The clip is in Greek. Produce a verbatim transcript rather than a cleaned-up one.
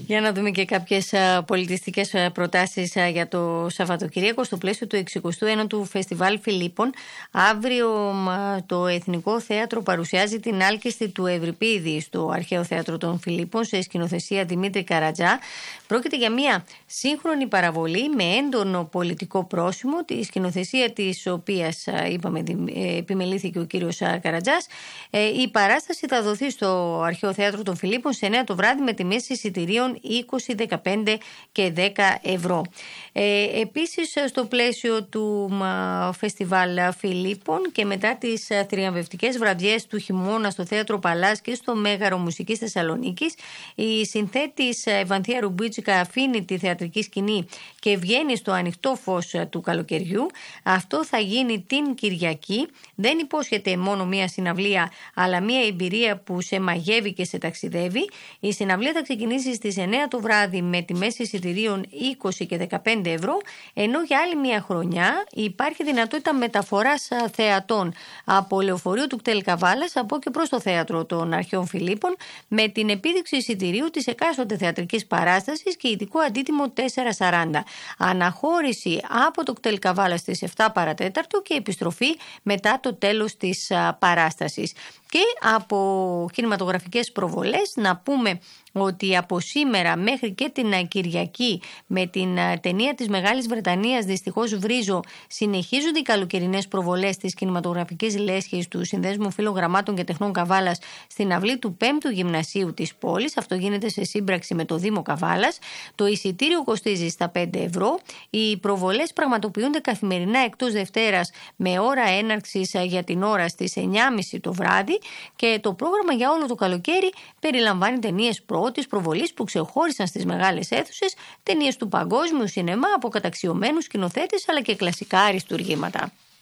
Για να δούμε και κάποιες πολιτιστικές προτάσεις για το Σαββατοκύριακο στο πλαίσιο του εξηκοστού ένατου Φεστιβάλ Φιλίππων. Αύριο το Εθνικό Θέατρο παρουσιάζει την Άλκηστη του Ευρυπίδη στο Αρχαίο Θέατρο των Φιλίππων σε σκηνοθεσία Δημήτρη Καρατζά. Πρόκειται για μια σύγχρονη παραβολή με έντονο πολιτικό πρόσημο, τη σκηνοθεσία της οποίας, είπαμε, επιμελήθηκε ο κύριος Καρατζάς. Η παράσταση θα δοθεί στο Αρχαίο Θέατρο των Φιλίππων σε εννιά το βράδυ με τιμές εισιτηρίων είκοσι, δεκαπέντε και δέκα ευρώ. Ε, επίσης, στο πλαίσιο του μα, Φεστιβάλ Φιλίππων και μετά τις θριαμβευτικές βραδιές του χειμώνα στο Θέατρο Παλάς και στο Μέγαρο Μουσικής Θεσσαλονίκης, η συνθέτης Ευανθία Ρουμπίτσικα αφήνει τη θεατρική σκηνή και βγαίνει στο ανοιχτό φως του καλοκαιριού. Αυτό θα γίνει την Κυριακή. Δεν υπόσχεται μόνο μία συναυλία, αλλά μία εμπειρία που σε μαγεύει και σε ταξιδεύει. Η συναυλία θα ξεκινήσει στις εννιά το βράδυ με τιμές εισιτηρίων είκοσι και δεκαπέντε ευρώ, ενώ για άλλη μία χρονιά υπάρχει δυνατότητα μεταφοράς θεατών από λεωφορείο του κτέλ Καβάλας από και προς το Θέατρο των Αρχαίων Φιλίππων με την επίδειξη εισιτηρίου της εκάστοτε θεατρικής παράστασης και ειδικό αντίτιμο τέσσερα σαράντα. Αναχώρηση από το κτέλ Καβάλας στις επτά παρατέταρτο και επιστροφή μετά το τέλος της παράστασης. Και από κινηματογραφικές προβολές να πούμε ότι από σήμερα μέχρι και την Κυριακή με την ταινία της Μεγάλης Βρετανίας «Δυστυχώς βρίζω» συνεχίζονται οι καλοκαιρινές προβολές της κινηματογραφικής λέσχης του Συνδέσμου Φιλογραμμάτων και Τεχνών Καβάλας στην αυλή του πέμπτου Γυμνασίου της πόλης. Αυτό γίνεται σε σύμπραξη με το Δήμο Καβάλας. Το εισιτήριο κοστίζει στα πέντε ευρώ. Οι προβολές πραγματοποιούνται καθημερινά εκτός Δευτέρας με ώρα έναρξης για την ώρα στις εννιά και μισή το βράδυ και το πρόγραμμα για όλο το καλοκαίρι περιλαμβάνει ταινίες πρώτης προβολής που ξεχώρισαν στις μεγάλες αίθουσες, ταινίες του παγκόσμιου σινεμά από καταξιωμένους σκηνοθέτες αλλά και κλασικά αριστουργήματα.